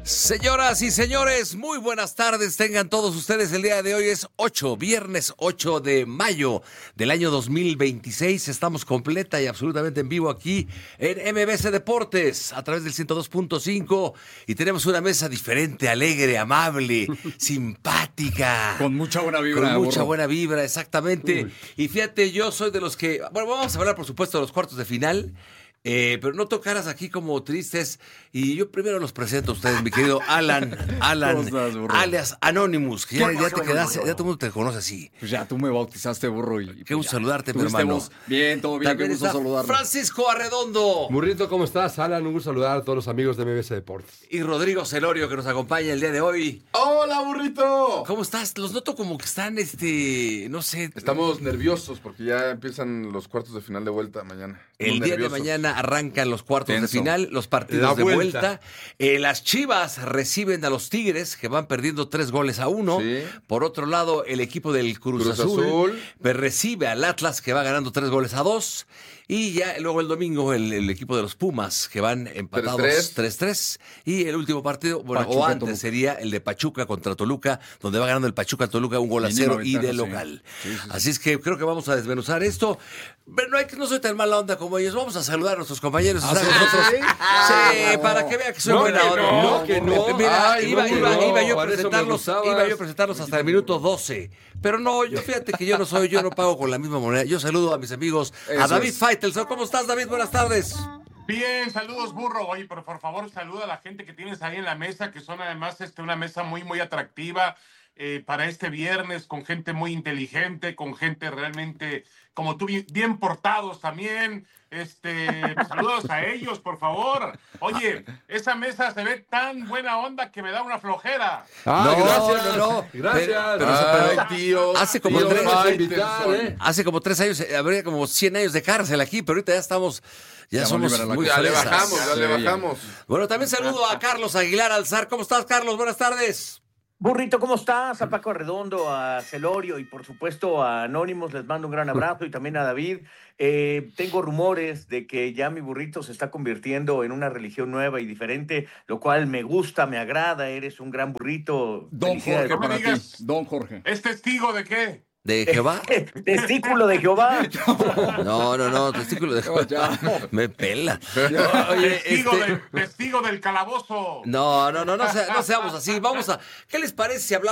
Señoras y señores, muy buenas tardes, tengan todos ustedes. El día de hoy es viernes 8 de mayo del año 2026. Estamos completa y absolutamente en vivo aquí en MBC Deportes a través del 102.5 y tenemos una mesa diferente, alegre, amable, simpática. Con mucha buena vibra. Con mucha buena vibra, exactamente. Y fíjate, yo soy de los que... Bueno, vamos a hablar por supuesto de los cuartos de final. Pero no tocaras aquí como tristes. Y yo primero los presento a ustedes, mi querido Alan, alias Anonymous, que ya te quedaste, ya todo el mundo te conoce así. Pues ya tú me bautizaste, burro. Y qué gusto saludarte, mi hermano. Bien, todo bien, También qué gusto saludarlo. Francisco Arredondo. Burrito, ¿cómo estás? Alan, un gusto saludar a todos los amigos de MBC Deportes. Y Rodrigo Celorio, que nos acompaña el día de hoy. ¡Hola, burrito! ¿Cómo estás? Los noto como que están, no sé. Estamos nerviosos porque ya empiezan los cuartos de final de vuelta mañana. El día de mañana arrancan los cuartos de final, los partidos de vuelta. Las Chivas reciben a los Tigres, que van perdiendo 3-1. Sí. Por otro lado, el equipo del Cruz Azul recibe al Atlas, que va ganando 3-2. Y ya luego el domingo el equipo de los Pumas, que van empatados 3-3. Y el último partido, o antes sería el de Pachuca contra Toluca, donde va ganando el Pachuca Toluca 1-0 y de local. Sí. Así es que creo que vamos a desmenuzar esto. Pero no soy tan mala onda como ellos. Vamos a saludar a nuestros compañeros. Sí, para que vean que soy buena onda. No, que no. Mira, iba yo a presentarlos hasta el minuto 12. Pero no, fíjate que yo no pago con la misma moneda. Yo saludo a mis amigos, a David Faitelson. ¿Cómo estás, David? Buenas tardes. Bien, saludos, burro. Oye, pero por favor, saluda a la gente que tienes ahí en la mesa, que son además una mesa muy, muy atractiva para este viernes, con gente muy inteligente, con gente realmente, como tú, bien portados también. Saludos a ellos, por favor. Oye, esa mesa se ve tan buena onda que me da una flojera. Gracias. Pero tío. Hace como 3 años, habría como 100 años de cárcel aquí, pero ahorita ya somos muy ya fresas. le bajamos. Bueno, también saludo a Carlos Aguilar Alzar. ¿Cómo estás, Carlos? Buenas tardes. Burrito, ¿cómo estás? A Paco Arredondo, a Celorio y por supuesto a Anónimos, les mando un gran abrazo y también a David. Tengo rumores de que ya mi burrito se está convirtiendo en una religión nueva y diferente, lo cual me gusta, me agrada, eres un gran burrito. Don Jorge para ti, Don Jorge. ¿Es testigo de qué? ¿De Jehová? Testículo de Jehová. No, testículo de Jehová. Me pela. Oye, testigo del calabozo. No seamos así. ¿Qué les parece si hablamos